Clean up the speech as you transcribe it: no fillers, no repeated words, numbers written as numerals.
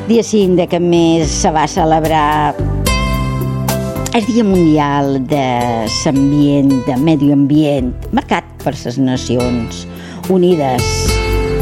Dia 5 d'aquest mes se va celebrar el Dia Mundial de Medi Ambient, marcat per les Nacions Unides.